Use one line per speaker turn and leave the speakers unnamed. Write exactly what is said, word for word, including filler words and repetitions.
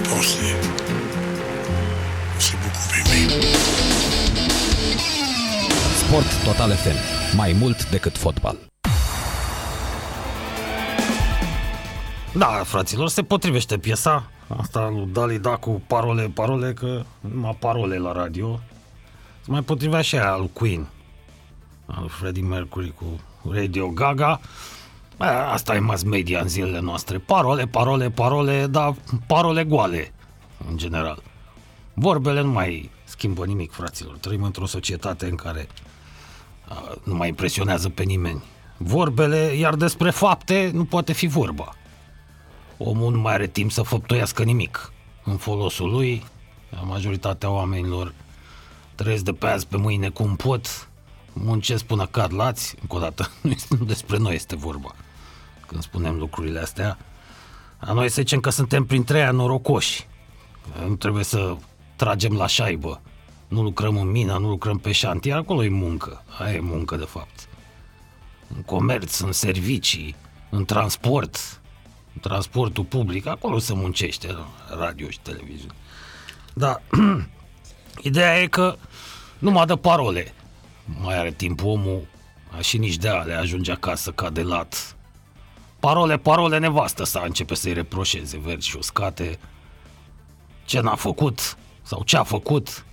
После, c'est beaucoup aimé.
Sport Total F M. Mai mult decât fotbal.
Da, fraților, se potrivește piesa asta lui Dalida cu parole, parole, că numai parole la radio. Se mai potrivea și aia lui Queen, al Freddie Mercury cu Radio Gaga. Asta e mass media în zilele noastre. Parole, parole, parole, dar parole goale, în general. Vorbele nu mai schimbă nimic, fraților. Trăim într-o societate în care a, nu mai impresionează pe nimeni vorbele, iar despre fapte nu poate fi vorba. Omul nu mai are timp să făptuiască nimic în folosul lui. Majoritatea oamenilor trăiesc de pe azi pe mâine cum pot, muncesc până cad lați. Încă o dată, nu despre noi este vorba când spunem lucrurile astea. A noi să zicem că suntem printre aia norocoși. Nu trebuie să tragem la șaibă. Nu lucrăm în mină, nu lucrăm pe șantier, acolo e muncă. Aia e muncă, de fapt. În comerț, în servicii, în transport, în transportul public, acolo se muncește, radio și televiziune. Dar ideea e că nu mai dă parole. Mai are timp omul, și nici de ale ajunge acasă ca de lat. Parole, parole, nevastă sa începe să-i reproșeze verzi și uscate ce n-a făcut sau ce a făcut